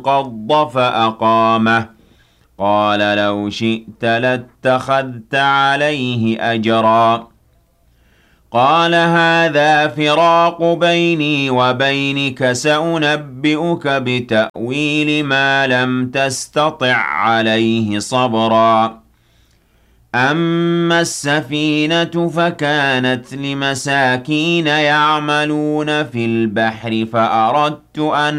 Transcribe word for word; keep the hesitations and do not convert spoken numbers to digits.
انقض فأقامه قال لو شئت لاتخذت عليه أجرا قال هذا فراق بيني وبينك سأنبئك بتأويل ما لم تستطع عليه صبرا أما السفينة فكانت لمساكين يعملون في البحر فأردت أن